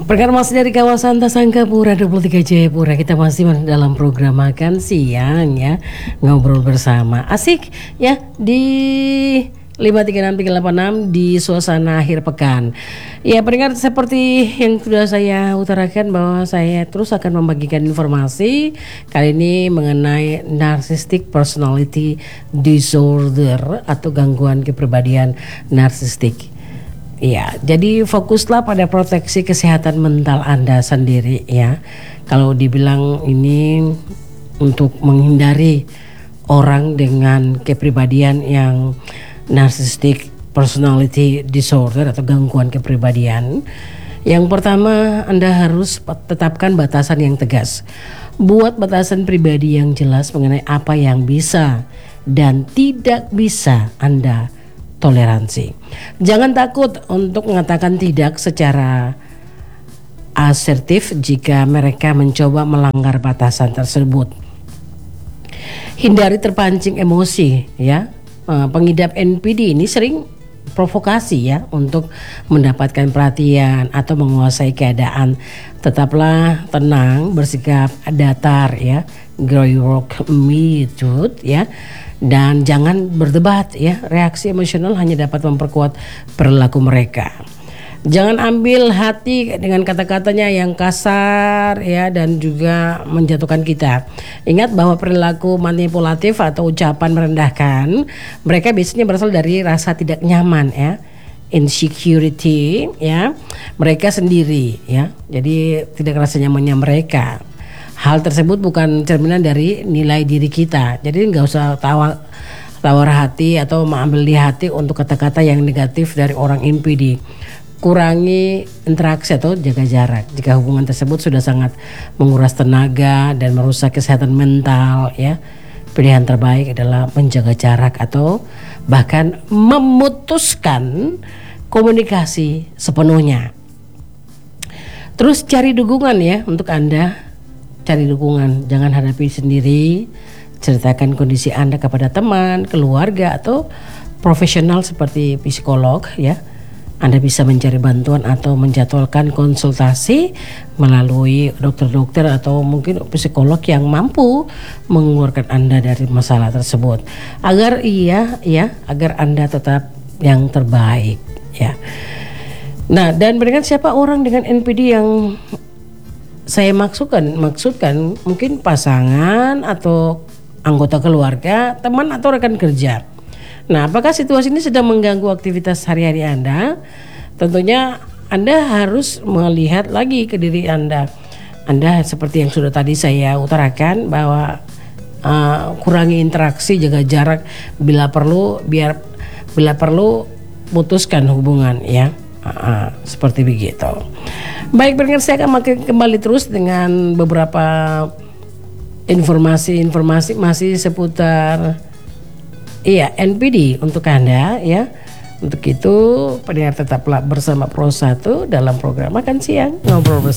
Pendengar masih dari kawasan Tasangkapura 23 Jayapura, kita masih dalam program makan siang ya, ngobrol bersama asik ya di 536 di suasana akhir pekan. Ya pendengar, seperti yang sudah saya utarakan bahwa saya terus akan membagikan informasi kali ini mengenai narcissistic personality disorder atau gangguan kepribadian narsistik. Ya, jadi fokuslah pada proteksi kesehatan mental Anda sendiri ya. Kalau dibilang ini untuk menghindari orang dengan kepribadian yang narcissistic personality disorder atau gangguan kepribadian, yang pertama Anda harus tetapkan batasan yang tegas. Buat batasan pribadi yang jelas mengenai apa yang bisa dan tidak bisa Anda toleransi. Jangan takut untuk mengatakan tidak secara asertif jika mereka mencoba melanggar batasan tersebut. Hindari terpancing emosi ya. Pengidap NPD ini sering provokasi ya untuk mendapatkan perhatian atau menguasai keadaan. Tetaplah tenang, bersikap datar ya, grow your attitude ya. Dan jangan berdebat ya, reaksi emosional hanya dapat memperkuat perilaku mereka. Jangan ambil hati dengan kata-katanya yang kasar ya dan juga menjatuhkan kita. Ingat bahwa perilaku manipulatif atau ucapan merendahkan mereka biasanya berasal dari rasa tidak nyaman ya, insecurity ya, mereka sendiri ya. Jadi tidak rasa nyamannya mereka. Hal tersebut bukan cerminan dari nilai diri kita. Jadi nggak usah tawar hati atau mengambil di hati untuk kata-kata yang negatif dari orang NPD. Kurangi interaksi atau jaga jarak jika hubungan tersebut sudah sangat menguras tenaga dan merusak kesehatan mental ya. Pilihan terbaik adalah menjaga jarak atau bahkan memutuskan komunikasi sepenuhnya. Terus cari dukungan ya untuk Anda. Cari dukungan, jangan hadapi sendiri. Ceritakan kondisi Anda kepada teman, keluarga atau profesional seperti psikolog ya. Anda bisa mencari bantuan atau menjadwalkan konsultasi melalui dokter-dokter atau mungkin psikolog yang mampu mengeluarkan Anda dari masalah tersebut. Agar agar Anda tetap yang terbaik ya. Nah, dan dengan siapa orang dengan NPD yang saya maksudkan mungkin pasangan atau anggota keluarga, teman atau rekan kerja. Nah, apakah situasi ini sedang mengganggu aktivitas hari-hari Anda? Tentunya Anda harus melihat lagi ke diri Anda. Anda seperti yang sudah tadi saya utarakan bahwa kurangi interaksi, jaga jarak, bila perlu putuskan hubungan ya. Seperti begitu. Baik pendengar, saya akan kembali terus dengan beberapa informasi masih seputar NPD untuk Anda ya. Untuk itu pendengar tetaplah bersama Pro 1 dalam program Makan Siang Ngobrol Bersama.